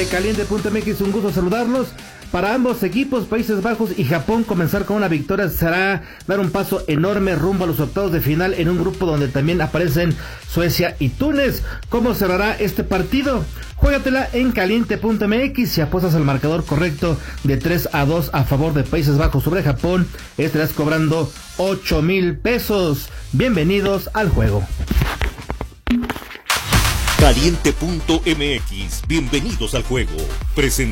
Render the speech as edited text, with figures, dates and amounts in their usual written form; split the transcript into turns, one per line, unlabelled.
de Caliente.mx, un gusto saludarlos. Para ambos equipos, Países Bajos y Japón, comenzar con una victoria será dar un paso enorme rumbo a los octavos de final en un grupo donde también aparecen Suecia y Túnez. ¿Cómo cerrará este partido? Juégatela en Caliente.mx. Si apuestas al marcador correcto de 3-2 a favor de Países Bajos sobre Japón, estarás cobrando 8,000 pesos. Bienvenidos al juego.
Caliente.mx, bienvenidos al juego.